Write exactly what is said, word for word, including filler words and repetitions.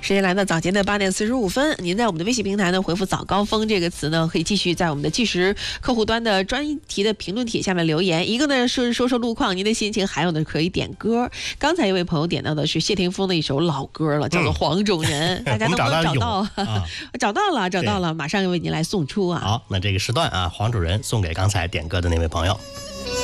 时间来到早间的八点四十五分，您在我们的微信平台呢回复早高峰这个词呢，可以继续在我们的计时客户端的专题的评论帖下面留言。一个呢是说说路况，您的心情，还有呢可以点歌。刚才一位朋友点到的是谢霆锋的一首老歌了，叫做《黄种人》，嗯、大家能不能找到？啊、找到了，找到了，马上为您来送出啊！ 好，那这个时段啊，黄主任送给刚才点歌的那位朋友。